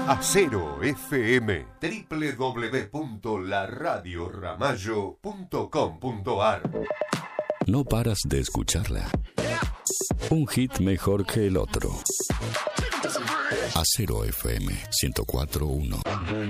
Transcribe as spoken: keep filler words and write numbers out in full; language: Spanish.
Acero F M, doble u doble u doble u punto la radio ramallo punto com punto a r. No paras de escucharla. Un hit mejor que el otro. Acero F M ciento cuatro punto uno.